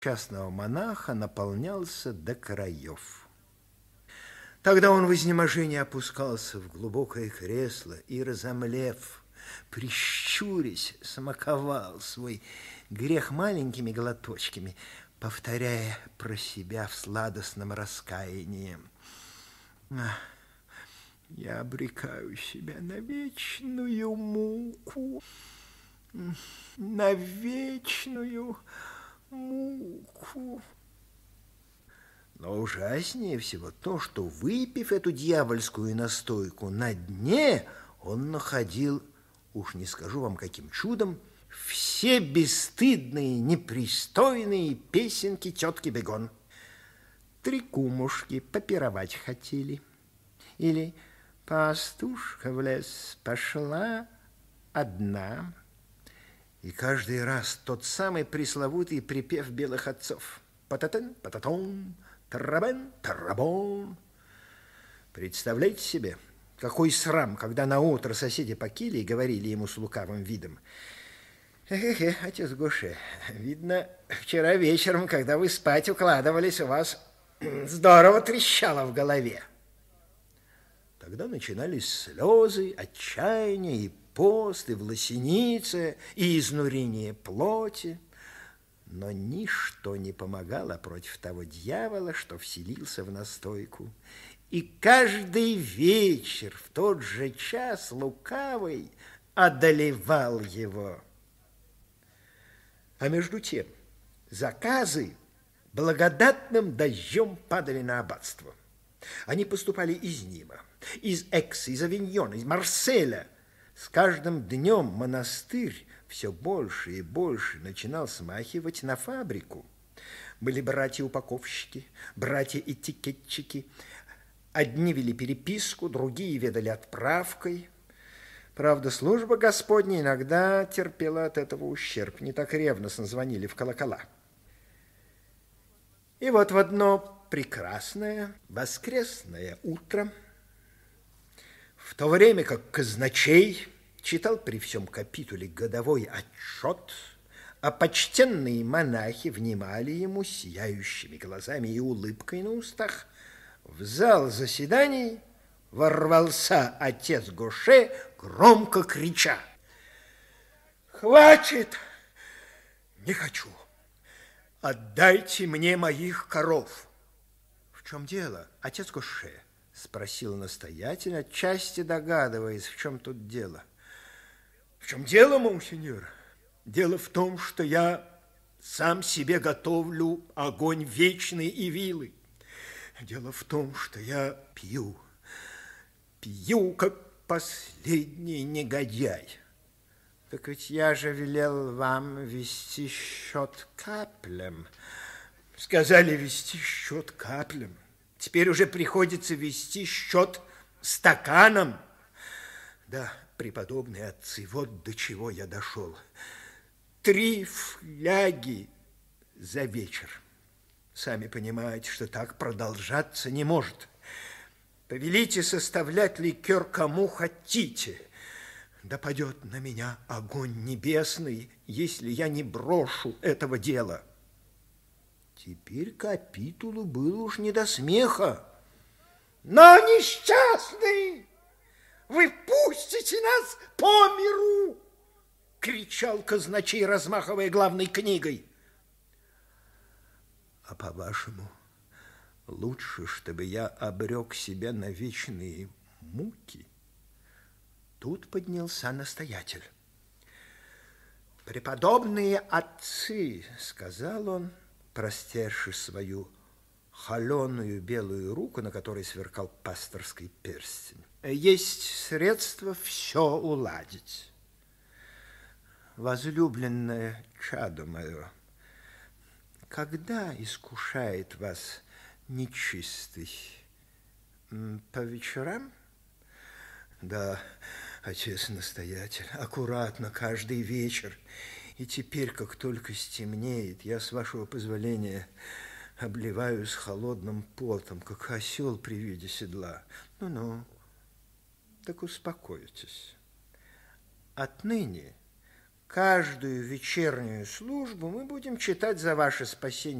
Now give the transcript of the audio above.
частного монаха наполнялся до краев. Тогда он в изнеможении опускался в глубокое кресло и, разомлев, прищурясь, смаковал свой грех маленькими глоточками, повторяя про себя в сладостном раскаянии: «Я обрекаю себя на вечную муку, на вечную муку». Но ужаснее всего то, что, выпив эту дьявольскую настойку, на дне он находил, уж не скажу вам каким чудом, все бесстыдные, непристойные песенки тетки Бегон. «Три кумушки попировать хотели», или «Пастушка в лес пошла одна». И каждый раз тот самый пресловутый припев белых отцов: «Пататен, пататон, тарабен, тарабон». Представляете себе, какой срам, когда наутро соседи покили и говорили ему с лукавым видом: «Эх, отец Гоше, видно, вчера вечером, когда вы спать укладывались, у вас здорово трещало в голове». Тогда начинались слезы, отчаяние и пост, и власеница, и изнурение плоти. Но ничто не помогало против того дьявола, что вселился в настойку. И каждый вечер в тот же час лукавый одолевал его. А между тем заказы благодатным дождем падали на аббатство. Они поступали из Нима, из Экса, из Авиньона, из Марселя. С каждым днем монастырь все больше и больше начинал смахивать на фабрику. Были братья-упаковщики, братья-этикетчики. Одни вели переписку, другие ведали отправкой. Правда, служба Господня иногда терпела от этого ущерб. Не так ревностно звонили в колокола. И вот в одно прекрасное воскресное утро, в то время как казначей читал при всем капитуле годовой отчет, а почтенные монахи внимали ему сияющими глазами и улыбкой на устах, в зал заседаний ворвался отец Гоше, громко крича: «Хватит! Не хочу! Отдайте мне моих коров!» «В чем дело, отец Гоше?» — спросил настоятель, отчасти догадываясь, в чем тут дело. «В чем дело, монсеньор? Дело в том, что я сам себе готовлю огонь вечный и вилы. Дело в том, что я пью, как последний негодяй». «Так ведь я же велел вам вести счет каплям». «Сказали вести счет каплям. Теперь уже приходится вести счет стаканом». «Да, преподобные отцы, вот до чего я дошел. 3 фляги за вечер. Сами понимаете, что так продолжаться не может. Повелите составлять ликер кому хотите. Да падет на меня огонь небесный, если я не брошу этого дела». Теперь капитулу было уж не до смеха. «Но, несчастный, вы пустите нас по миру!» — кричал казначей, размахивая главной книгой. «А по-вашему, лучше, чтобы я обрек себя на вечные муки?» Тут поднялся настоятель. «Преподобные отцы, — сказал он, простерши свою холеную белую руку, на которой сверкал пасторский перстень, — есть средство все уладить. Возлюбленное чадо мое, когда искушает вас нечистый? По вечерам?» «Да, отец-настоятель, аккуратно каждый вечер. И теперь, как только стемнеет, я, с вашего позволения, обливаюсь холодным потом, как осел при виде седла». «Ну-ну, так успокойтесь. Отныне Каждую вечернюю службу мы будем читать за ваше спасение